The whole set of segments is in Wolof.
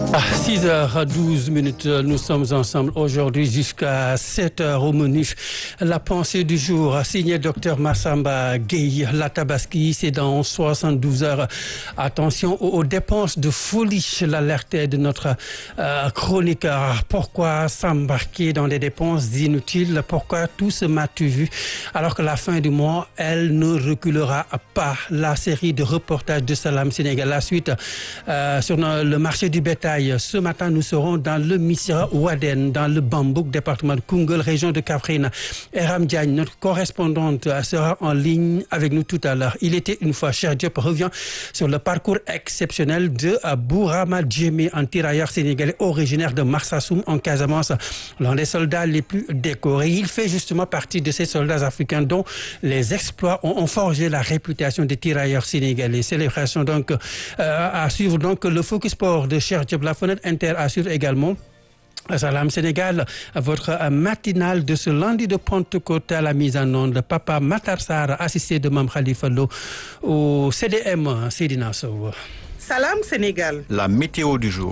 6h12, nous sommes ensemble aujourd'hui jusqu'à 7h au menu. La pensée du jour, signée Dr Massamba Gueye. La Tabaski, c'est dans 72 heures. Attention aux dépenses de folie, l'alerte de notre chroniqueur. Pourquoi s'embarquer dans des dépenses inutiles? Pourquoi tout ce m'as-tu vu? Alors que la fin du mois, elle ne reculera pas. La série de reportages de Salam Sénégal. La suite sur le marché du bétail. Ce matin, nous serons dans le Missirah Ouadène, dans le Bambouk, département de Koungheul, région de Kaffrine. Eram Diagne, notre correspondante, sera en ligne avec nous tout à l'heure. Il était une fois, Cheikh Diop revient sur le parcours exceptionnel de Bourama Djemé, un tirailleur sénégalais originaire de Marsassoum en Casamance, l'un des soldats les plus décorés. Il fait justement partie de ces soldats africains dont les exploits ont forgé la réputation des tirailleurs sénégalais. Célébration donc à suivre donc le Focus Sport de Cheikh Diop. La fenêtre Inter assure également Salam Sénégal, votre matinale de ce lundi de Pentecôte à la mise en onde. Papa Matar Sarr, assisté de Mam Khalifa Lo au CDM Seydina Sow. Salam Sénégal. La météo du jour.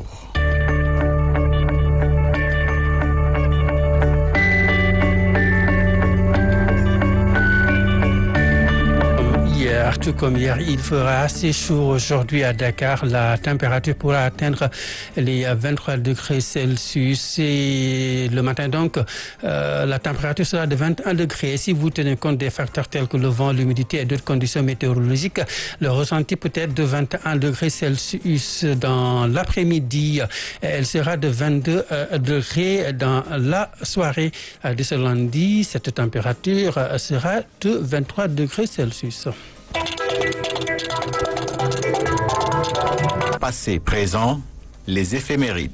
Tout comme hier, il fera assez chaud aujourd'hui à Dakar. La température pourra atteindre les 23 degrés Celsius. Et le matin donc, la température sera de 21 degrés. Si vous tenez compte des facteurs tels que le vent, l'humidité et d'autres conditions météorologiques, le ressenti peut être de 21 degrés Celsius dans l'après-midi. Elle sera de 22 degrés dans la soirée de ce lundi. Cette température sera de 23 degrés Celsius. Passé, présent, les éphémérides.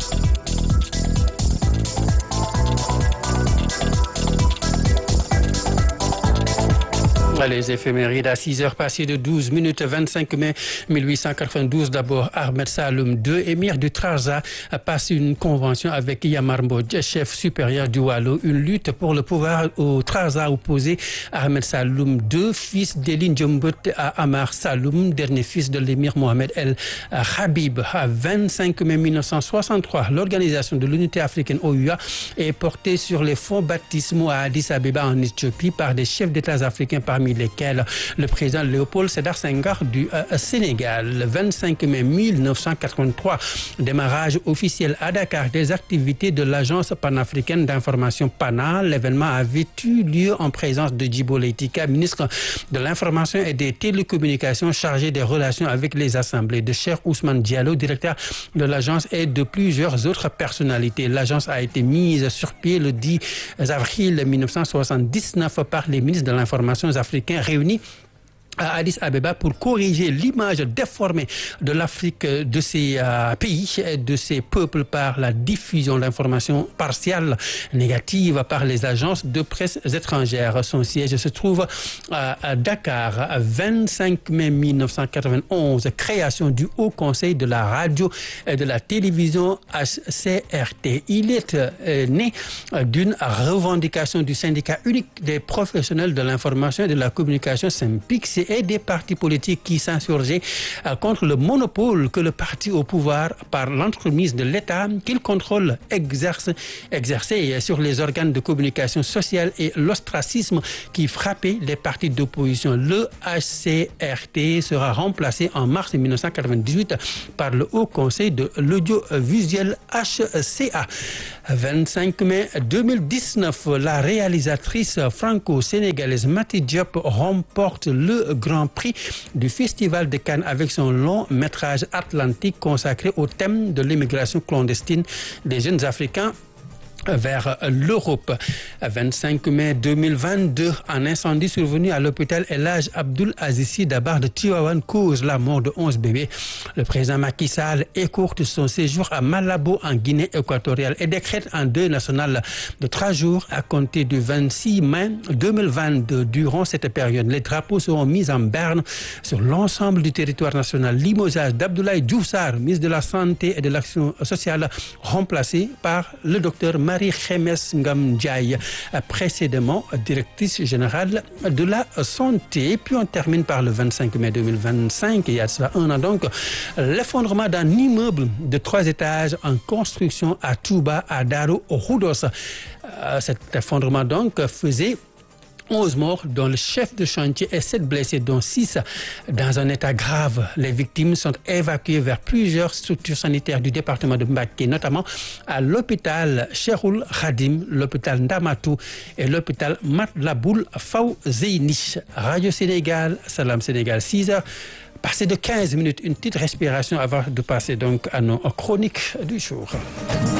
Les éphémérides à 6h passées de 12 minutes, 25 mai 1892. D'abord, Ahmed Saloum II, émir du Trarza, passe une convention avec Yamar Mbodj, chef supérieur du Wallo. Une lutte pour le pouvoir au Trarza opposé Ahmed Saloum II, fils d'Eline Djombot à Amar Saloum, dernier fils de l'émir Mohamed El Habib. À 25 mai 1963, l'organisation de l'unité africaine OUA est portée sur les fonds baptismaux à Addis Abeba en Éthiopie par des chefs d'État africains parmi lesquels le président Léopold Sédar Senghor du Sénégal. Le 25 mai 1983, démarrage officiel à Dakar des activités de l'agence panafricaine d'information PANA. L'événement avait eu lieu en présence de Djibo Leyti Ka, ministre de l'information et des télécommunications chargé des relations avec les assemblées, de Cheikh Ousmane Diallo, directeur de l'agence, et de plusieurs autres personnalités. L'agence a été mise sur pied le 10 avril 1979 par les ministres de l'information africains réunis à Addis Abeba pour corriger l'image déformée de l'Afrique, de ses pays et de ses peuples par la diffusion d'informations partiales négatives par les agences de presse étrangères. Son siège se trouve à Dakar. 25 mai 1991, création du Haut Conseil de la radio et de la télévision HCRT. Il est né d'une revendication du syndicat unique des professionnels de l'information et de la communication SYNPICS et des partis politiques qui s'insurgeaient contre le monopole que le parti au pouvoir, par l'entremise de l'État qu'il contrôle, exerçait sur les organes de communication sociale et l'ostracisme qui frappait les partis d'opposition. Le HCRT sera remplacé en mars 1998 par le Haut Conseil de l'audiovisuel HCA. 25 mai 2019, la réalisatrice franco-sénégalaise Mati Diop remporte le Grand Prix du Festival de Cannes avec son long métrage Atlantique consacré au thème de l'immigration clandestine des jeunes Africains vers l'Europe. 25 mai 2022, un incendie survenu à l'hôpital El Hadj Abdoul Aziz Sy Dabakh de Tivaouane cause la mort de 11 bébés. Le président Macky Sall écourte son séjour à Malabo en Guinée équatoriale et décrète un deuil national de 3 jours à compter du 26 mai 2022. Durant cette période, les drapeaux seront mis en berne sur l'ensemble du territoire national. Limogeage d'Abdoulaye Diouf Sarr, ministre de la Santé et de l'Action sociale, remplacé par le docteur Marie-Khemesse Ngam Ndiaye, précédemment directrice générale de la santé. Et puis on termine par le 25 mai 2025, il y a cela un an donc, l'effondrement d'un immeuble de 3 étages en construction à Touba, à Darou Khoudoss. Cet effondrement donc faisait 11 morts, dont le chef de chantier et 7 blessés, dont 6 dans un état grave. Les victimes sont évacuées vers plusieurs structures sanitaires du département de Mbacké, notamment à l'hôpital Cheikhoul Khadim, l'hôpital Ndamatou et l'hôpital Matlaboul Fawzeyni. Radio Sénégal, Salam Sénégal, 6h. Passé de 15 minutes, une petite respiration avant de passer donc à nos chroniques du jour.